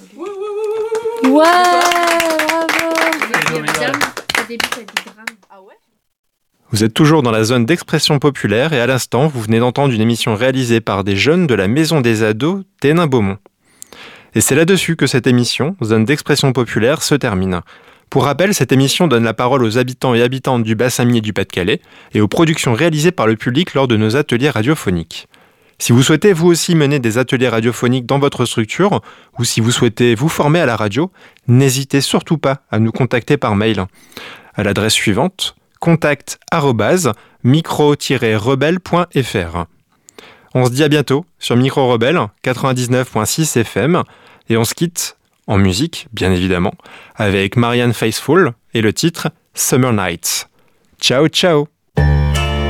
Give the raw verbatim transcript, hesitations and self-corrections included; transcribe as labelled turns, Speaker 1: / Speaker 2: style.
Speaker 1: Ouais, bravo.
Speaker 2: Vous êtes toujours dans la zone d'expression populaire et à l'instant, vous venez d'entendre une émission réalisée par des jeunes de la Maison des Ados d'Hénin-Beaumont. Et c'est là-dessus que cette émission, zone d'expression populaire, se termine. Pour rappel, cette émission donne la parole aux habitants et habitantes du Bas-Saint-Minier et du Pas-de-Calais et aux productions réalisées par le public lors de nos ateliers radiophoniques. Si vous souhaitez vous aussi mener des ateliers radiophoniques dans votre structure ou si vous souhaitez vous former à la radio, n'hésitez surtout pas à nous contacter par mail à l'adresse suivante contact arobase micro tiret rebelle point f r. On se dit à bientôt sur Micro Rebelle quatre-vingt-dix-neuf virgule six F M et on se quitte en musique, bien évidemment, avec Marianne Faithfull et le titre Summer Nights. Ciao, ciao!